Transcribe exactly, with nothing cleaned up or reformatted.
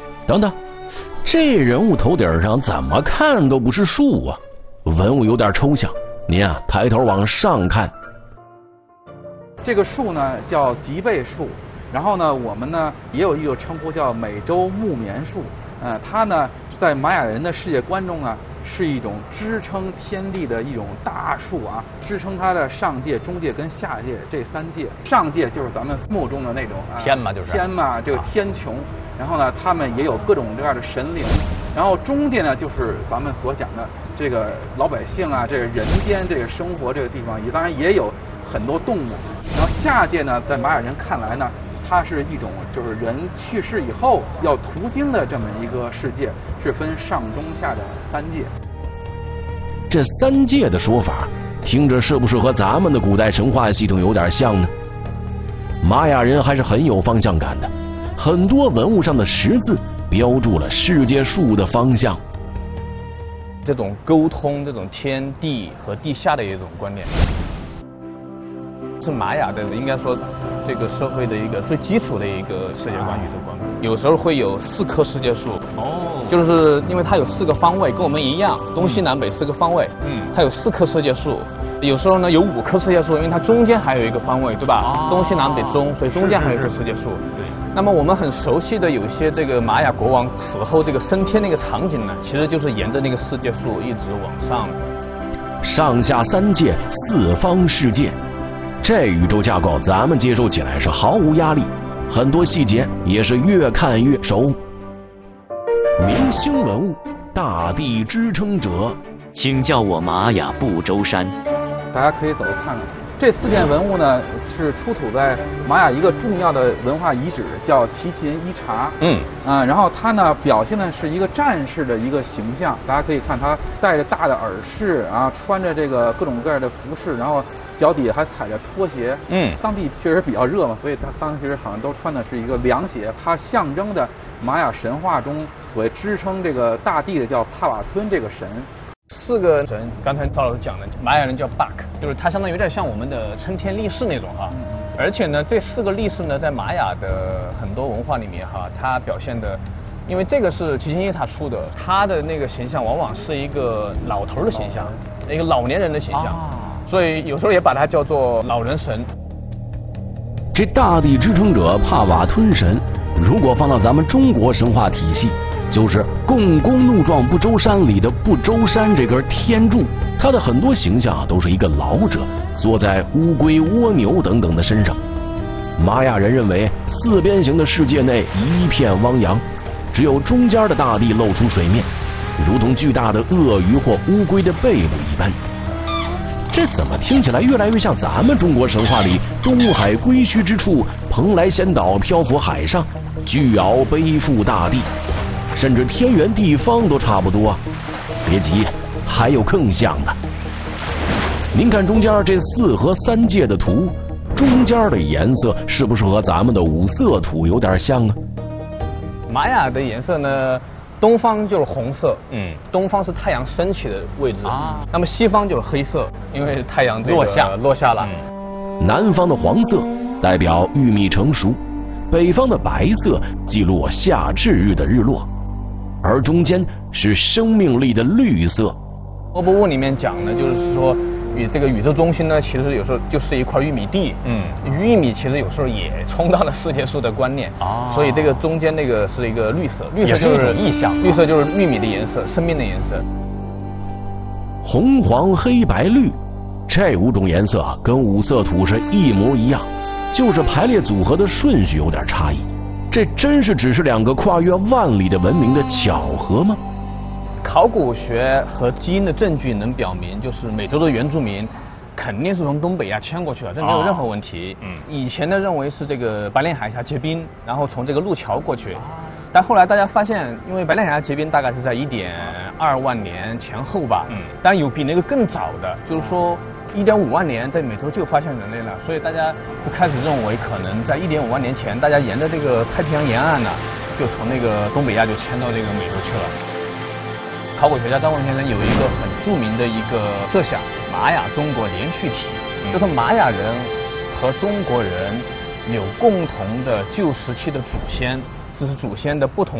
等等，这人物头顶上怎么看都不是树啊，文物有点抽象，您啊抬头往上看。 这个树呢叫脊背树，然后呢我们呢也有一个称呼叫美洲木棉树，呃，它呢在玛雅人的世界观中呢是一种支撑天地的一种大树啊，支撑它的上界、中界跟下界这三界。上界就是咱们墓中的那种、啊、 天嘛，就是天嘛，这个天穹。然后呢，他们也有各种各样的神灵。然后中界呢，就是咱们所讲的这个老百姓啊，这个人间这个生活这个地方，也当然也有很多动物。然后下界呢，在玛雅人看来呢，它是一种就是人去世以后要途经的这么一个世界，是分上中下的三界。 这三界的说法听着是不是和咱们的古代神话系统有点像呢？玛雅人还是很有方向感的，很多文物上的十字标注了世界树的方向。 这种沟通，这种天地和地下的一种观念，是玛雅的应该说这个社会的一个最基础的一个世界观、宇宙观。有时候会有四棵世界树，哦，就是因为它有四个方位，跟我们一样，东西南北四个方位，嗯，它有四棵世界树。有时候呢有五棵世界树，因为它中间还有一个方位，对吧？哦、东西南北中，所以中间还有一棵世界树。对。那么我们很熟悉的有些这个玛雅国王死后这个升天那个场景呢，其实就是沿着那个世界树一直往上。 上下三界，四方世界。这宇宙架构咱们接受起来是毫无压力，很多细节也是越看越熟。明星文物，大地支撑者， 请叫我玛雅不周山。 大家可以走看看，这四件文物呢是出土在玛雅一个重要的文化遗址，叫齐秦伊察。嗯啊、呃，然后它呢表现的是一个战士的一个形象，大家可以看他戴着大的耳饰啊，穿着这个各种各样的服饰，然后脚底下还踩着拖鞋。嗯，当地确实比较热嘛，所以他当时好像都穿的是一个凉鞋。它象征的玛雅神话中所谓支撑这个大地的叫帕瓦吞这个神。 四个神，刚才赵老师讲的，玛雅人叫 Bak， 就是它相当于有点像我们的撑天立誓那种哈。而且呢，这四个立誓呢，在玛雅的很多文化里面哈，它表现的，因为这个是齐秦伊察出的，他的那个形象往往是一个老头的形象，一个老年人的形象，啊、所以有时候也把它叫做老人神。 这大地支撑者帕瓦吞神，如果放到咱们中国神话体系，就是共工怒撞不周山里的不周山这根天柱，他的很多形象啊都是一个老者坐在乌龟、蜗牛等等的身上。玛雅人认为四边形的世界内一片汪洋，只有中间的大地露出水面，如同巨大的鳄鱼或乌龟的背部一般。这怎么听起来越来越像咱们中国神话里东海归墟之处，蓬莱仙岛漂浮海上，巨鳌背负大地，甚至天圆地方都差不多。别急，还有更像的。您看中间这四和三界的图，中间的颜色是不是和咱们的五色图有点像啊？ 玛雅的颜色呢，东方就是红色，嗯，东方是太阳升起的位置啊。那么西方就是黑色，因为太阳这个落下落下了。 嗯、南方的黄色代表玉米成熟，北方的白色记录夏至日的日落，而中间是生命力的绿色。 欧博物里面讲呢，就是说与这个宇宙中心呢，其实有时候就是一块玉米地，嗯，玉米其实有时候也充当了世界树的观念啊，所以这个中间那个是一个绿色，绿色就是意象，绿色就是玉米的颜色，生命的颜色。 红黄黑白绿，这五种颜色跟五色图是一模一样，就是排列组合的顺序有点差异。这真是只是两个跨越万里的文明的巧合吗？ 考古学和基因的证据能表明，就是美洲的原住民肯定是从东北亚迁过去了，这没有任何问题。嗯，以前的认为是这个白令海峡结冰，然后从这个路桥过去，但后来大家发现，因为白令海峡结冰大概是在一点二万年前后吧，嗯，但有比那个更早的，就是说一点五万年在美洲就发现人类了，所以大家就开始认为，可能在一点五万年前，大家沿着这个太平洋沿岸呢，就从那个东北亚就迁到这个美洲去了。考古学家张文先生有一个很著名的一个设想，玛雅中国连续体，嗯、就是玛雅人和中国人有共同的旧时期的祖先，这是祖先的不同